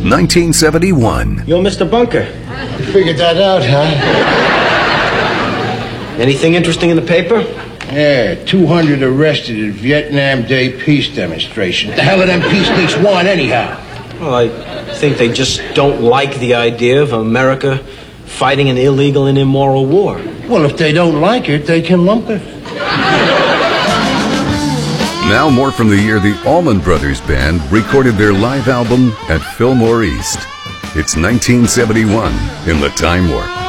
1971. Yo, Mr. Bunker. Figured that out, huh? Anything interesting in the paper? Yeah, 200 arrested at Vietnam Day peace demonstration. What the hell do them peaceniks want, anyhow? Well, I think they just don't like the idea of America fighting an illegal and immoral war. Well, if they don't like it, they can lump it. Now more from the year the Allman Brothers Band recorded their live album at Fillmore East. It's 1971 in the Time Warp.